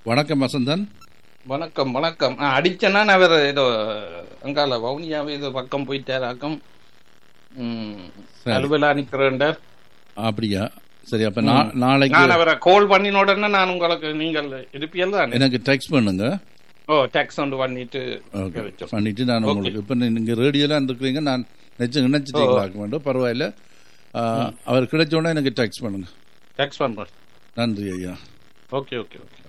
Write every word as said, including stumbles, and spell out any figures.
வணக்கம் வசந்தன். வணக்கம் வணக்கம். அடிச்சனா அவர் ஏதோ அங்கால வவுனியாவே ஏதோ பக்கம் போயிட்டாராக்கம். அலுவலா நிக்கிறேன்டார். அப்படியா? சரி, அப்ப நாளைக்கு நான் அவரை கால் பண்ணின உடனே நான் உங்களுக்கு நீங்கள் இருப்பியல் தான் எனக்கு டெக்ஸ்ட் பண்ணுங்க. ஓ, டெக்ஸ்ட் ஒன்று பண்ணிட்டு பண்ணிட்டு நான் உங்களுக்கு இப்ப நீங்க ரேடியோலாம் இருக்கிறீங்க, நான் நினைச்சு நினைச்சிட்டீங்களா வேண்டும், பரவாயில்ல. அவர் கிடைச்ச உடனே எனக்கு டெக்ஸ்ட் பண்ணுங்க. டெக்ஸ்ட் பண்றேன். நன்றி ஐயா. Okay okay okay.